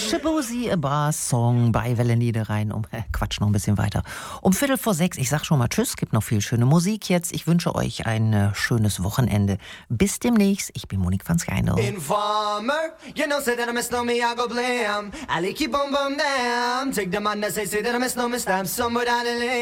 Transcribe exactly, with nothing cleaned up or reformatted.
Shibuzi, a Brass Song bei Welle Niederrhein. Um, äh, Quatsch, noch ein bisschen weiter. Um Viertel vor sechs, ich sag schon mal Tschüss, gibt noch viel schöne Musik jetzt. Ich wünsche euch ein äh, schönes Wochenende. Bis demnächst, ich bin Monique van Schijndel. Informer, you know, say that I miss no me, I go blam. I like keep on bum down. Take the man that say, say that I miss no me, stamp somewhere down the lane.